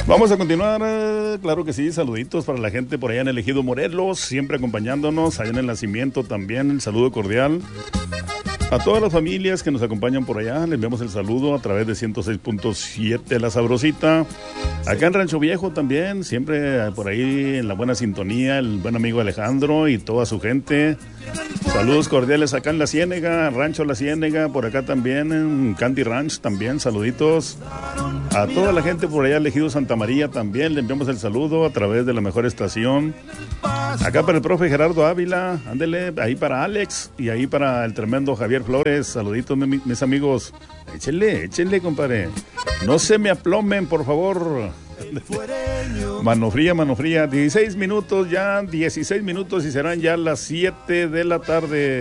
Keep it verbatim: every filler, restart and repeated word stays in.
Vamos a continuar, eh, claro que sí, saluditos para la gente por allá en el Ejido Morelos, siempre acompañándonos, allá en el Nacimiento también, el saludo cordial. A todas las familias que nos acompañan por allá, les enviamos el saludo a través de ciento seis punto siete La Sabrosita. Acá en Rancho Viejo también, siempre por ahí en la buena sintonía, el buen amigo Alejandro y toda su gente. Saludos cordiales acá en La Ciénega, Rancho La Ciénega, por acá también, en Candy Ranch también, saluditos. A toda la gente por allá, elegido Santa María también, le enviamos el saludo a través de la mejor estación. Acá para el profe Gerardo Ávila, ándele, ahí para Alex y ahí para el tremendo Javier Flores, saluditos mis, mis amigos. Échenle, échenle, compadre. No se me aplomen, por favor. Mano fría, mano fría. dieciséis minutos ya, dieciséis minutos y serán ya las siete de la tarde.